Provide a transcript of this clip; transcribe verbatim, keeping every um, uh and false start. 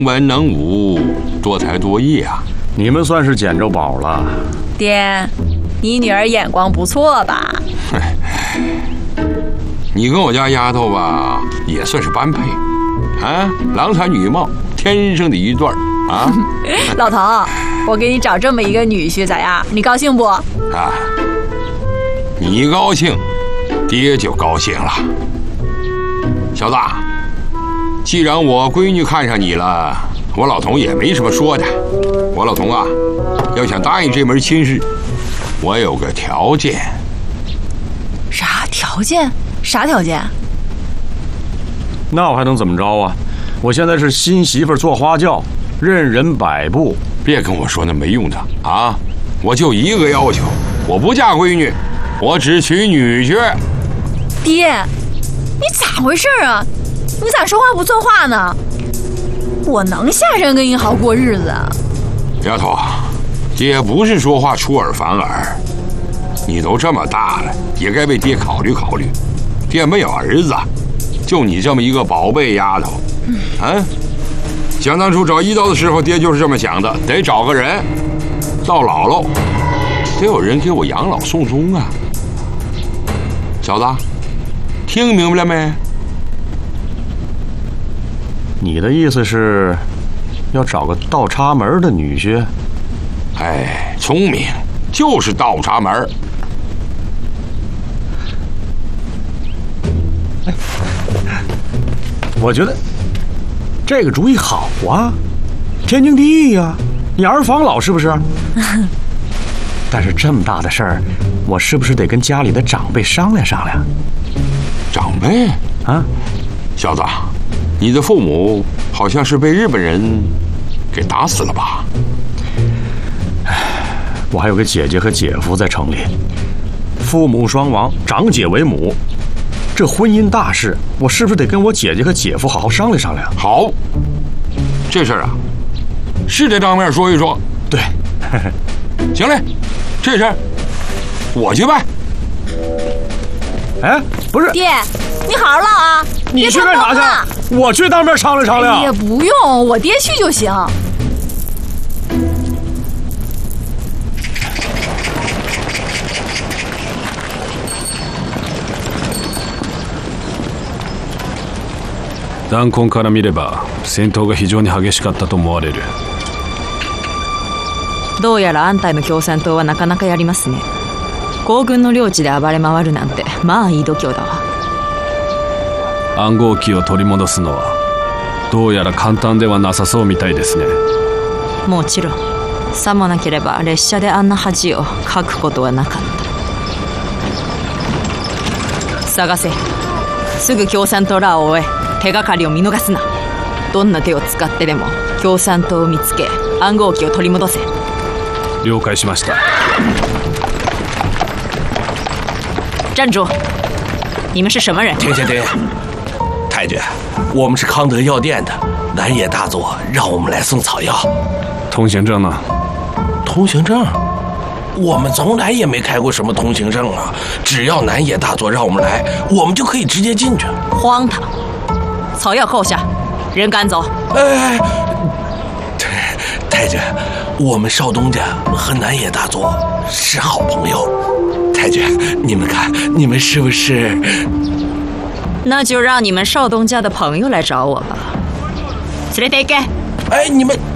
文能武，多才多艺啊！ 你们算是捡着宝了。 爹，你女儿眼光不错吧？ 你跟我家丫头吧，也算是般配，啊，郎才女貌，天生的一对儿啊！ 老头，我给你找这么一个女婿咋样？你高兴不？啊， 你高兴，爹就高兴了。小子，既然我闺女看上你了，我老童也没什么说的。我老童啊，要想答应这门亲事，我有个条件。 啥条件？啥条件？ 那我还能怎么着啊？我现在是新媳妇做花轿，任人摆布。 别跟我说那没用的啊！我就一个要求，我不嫁闺女，我只娶女婿。 爹，你咋回事啊？你咋说话不算话呢？我能下山跟你好过日子啊？ 丫头，爹不是说话出尔反尔，你都这么大了，也该为爹考虑考虑。爹没有儿子，就你这么一个宝贝丫头，嗯，想当初找一刀的时候，爹就是这么想的，得找个人，到老喽，得有人给我养老送终啊。小子，听明白了没？ 你的意思是，要找个倒插门的女婿？ 哎，聪明，就是倒插门。 我觉得这个主意好啊，天经地义呀、啊，你儿防老是不是？但是这么大的事儿，我是不是得跟家里的长辈商量商量？ 长辈啊， 小子，你的父母好像是被日本人给打死了吧？ 我还有个姐姐和姐夫在城里，父母双亡，长姐为母。这婚姻大事，我是不是得跟我姐姐和姐夫好好商量商量？ 好，这事儿啊，是得当面说一说。 对， 行嘞，这事儿我去办。 哎，不是， 爹，你好好唠啊！ 你去干啥去？我去当面商量商量。 也不用，我爹去就行。 弾痕から見れば戦闘が非常に激しかったと思われる。 どうやら安泰の共産党はなかなかやりますね。皇軍の領地で暴れ回るなんてまあいい度胸だわ。 暗号機を取り戻すのはどうやら簡単ではなさそうみたいですね。 もちろんさもなければ列車であんな恥をかくことはなかった。探せ、すぐ共産党らを追え。手がかりを見逃すな。どんな手を使ってでも共産党を見つけ暗号機を取り戻せ。 了解しました。 站住！你们是什么人？ 停停停！太君，我们是康德药店的，南野大佐让我们来送草药。 通行证呢？ 通行证？我们从来也没开过什么通行证啊！只要南野大佐让我们来，我们就可以直接进去。 荒唐！草药扣下，人赶走。 哎，太君，我们少东家和南野大佐是好朋友。太君，你们看，你们是不是？ 那就让你们少东家的朋友来找我吧。連れて行け。 哎，你们。